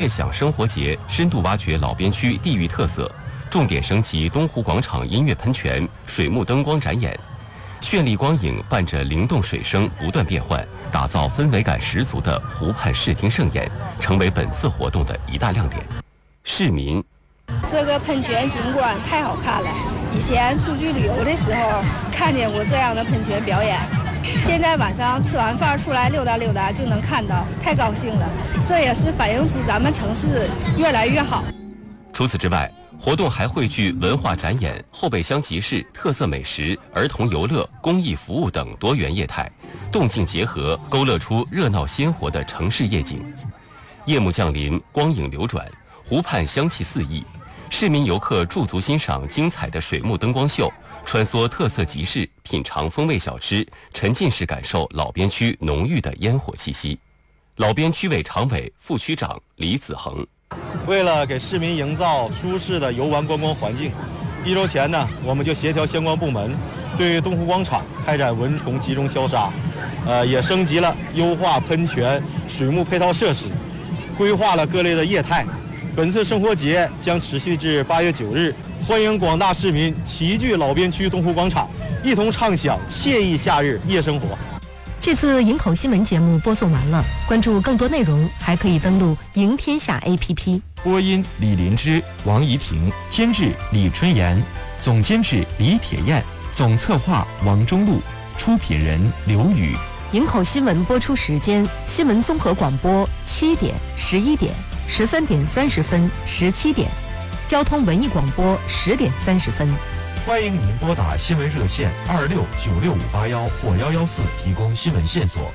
悦享生活节深度挖掘老边区地域特色，重点升级东湖广场音乐喷泉、水幕灯光展演，绚丽光影伴着灵动水声不断变换，打造氛围感十足的湖畔视听盛宴，成为本次活动的一大亮点。市民， 这个喷泉景观太好看了，以前出去旅游的时候看见过这样的喷泉表演，现在晚上吃完饭出来溜达溜达就能看到，太高兴了。这也是反映出咱们城市越来越好。 除此之外，活动还汇聚文化展演、后备箱集市、特色美食、儿童游乐、公益服务等多元业态，动静结合，勾勒出热闹鲜活的城市夜景。夜幕降临，光影流转，湖畔香气四溢，市民游客驻足欣赏精彩的水幕灯光秀，穿梭特色集市，品尝风味小吃，沉浸式感受老边区浓郁的烟火气息。老边区委常委、副区长李子恒， 为了给市民营造舒适的游玩观光环境，1周前呢，我们就协调相关部门对东湖广场开展蚊虫集中消杀，也升级了优化喷泉、水幕配套设施，规划了各类的业态。本次生活节将持续至8月9日，欢迎广大市民齐聚老边区东湖广场，一同畅享惬意夏日夜生活。 这次营口新闻节目播送完了，关注更多内容还可以登录赢天下 APP。 播音李林芝、王怡婷，监制李春妍，总监制李铁燕，总策划王中路，出品人刘宇。 营口新闻播出时间：新闻综合广播7点、11点、13点30分、17点；交通文艺广播10点30分。 欢迎您拨打新闻热线269658或114提供新闻线索。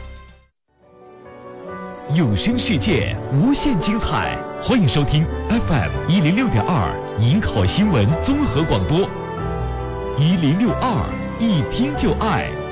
有声世界无限精彩，欢迎收听 FM 106.2营口新闻综合广播，1062，一听就爱。